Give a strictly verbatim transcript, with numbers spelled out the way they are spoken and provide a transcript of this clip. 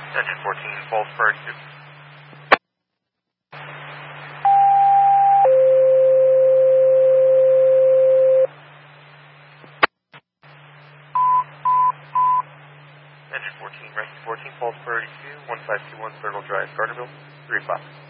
Engine fourteen, false thirty-two. Engine fourteen, Rescue fourteen, false thirty-two, one five two one, Circle Drive, Gardnerville, three o'clock.